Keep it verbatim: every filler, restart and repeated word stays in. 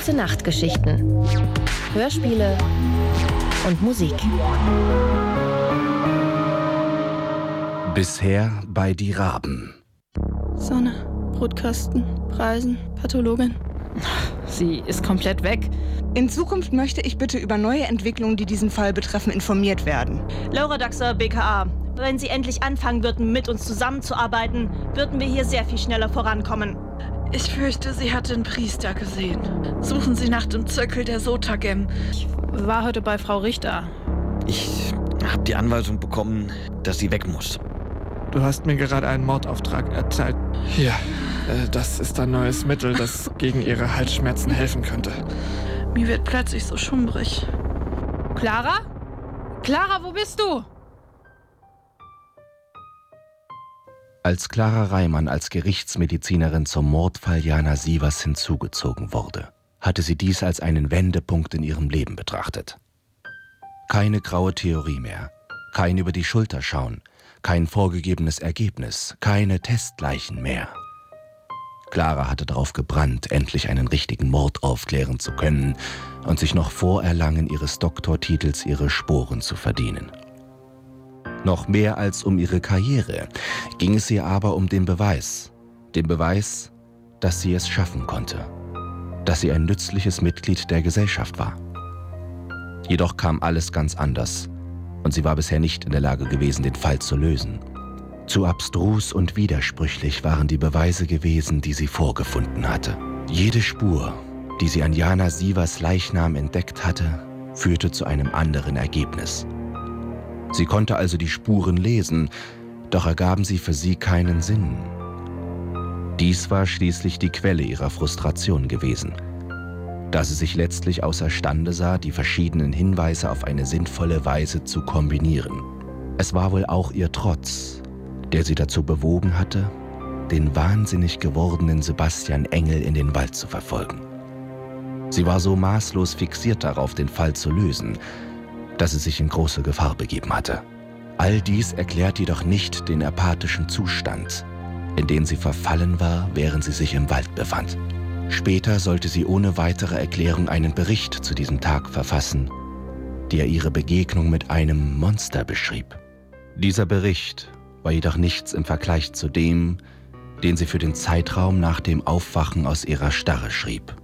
Gute-Nacht-Geschichten, Hörspiele und Musik. Bisher bei Die Raben. Sonne, Brutkasten, Preisen, Pathologin. Sie ist komplett weg. In Zukunft möchte ich bitte über neue Entwicklungen, die diesen Fall betreffen, informiert werden. Laura Daxer, B K A. Wenn Sie endlich anfangen würden, mit uns zusammenzuarbeiten, würden wir hier sehr viel schneller vorankommen. Ich fürchte, sie hat den Priester gesehen. Suchen Sie nach dem Zirkel der Sotagem. Ich war heute bei Frau Richter. Ich habe die Anweisung bekommen, dass sie weg muss. Du hast mir gerade einen Mordauftrag erteilt. Hier, äh, das ist ein neues Mittel, das gegen ihre Halsschmerzen helfen könnte. Mir wird plötzlich so schummrig. Clara? Clara, wo bist du? Als Clara Reimann als Gerichtsmedizinerin zum Mordfall Jana Sievers hinzugezogen wurde, hatte sie dies als einen Wendepunkt in ihrem Leben betrachtet. Keine graue Theorie mehr, kein über die Schulter schauen, kein vorgegebenes Ergebnis, keine Testleichen mehr. Clara hatte darauf gebrannt, endlich einen richtigen Mord aufklären zu können und sich noch vor Erlangen ihres Doktortitels ihre Sporen zu verdienen. Noch mehr als um ihre Karriere ging es ihr aber um den Beweis. Den Beweis, dass sie es schaffen konnte. Dass sie ein nützliches Mitglied der Gesellschaft war. Jedoch kam alles ganz anders und sie war bisher nicht in der Lage gewesen, den Fall zu lösen. Zu abstrus und widersprüchlich waren die Beweise gewesen, die sie vorgefunden hatte. Jede Spur, die sie an Jana Sievers Leichnam entdeckt hatte, führte zu einem anderen Ergebnis. Sie konnte also die Spuren lesen, doch ergaben sie für sie keinen Sinn. Dies war schließlich die Quelle ihrer Frustration gewesen, da sie sich letztlich außerstande sah, die verschiedenen Hinweise auf eine sinnvolle Weise zu kombinieren. Es war wohl auch ihr Trotz, der sie dazu bewogen hatte, den wahnsinnig gewordenen Sebastian Engel in den Wald zu verfolgen. Sie war so maßlos fixiert darauf, den Fall zu lösen, dass sie sich in große Gefahr begeben hatte. All dies erklärt jedoch nicht den apathischen Zustand, in den sie verfallen war, während sie sich im Wald befand. Später sollte sie ohne weitere Erklärung einen Bericht zu diesem Tag verfassen, der ihre Begegnung mit einem Monster beschrieb. Dieser Bericht war jedoch nichts im Vergleich zu dem, den sie für den Zeitraum nach dem Aufwachen aus ihrer Starre schrieb.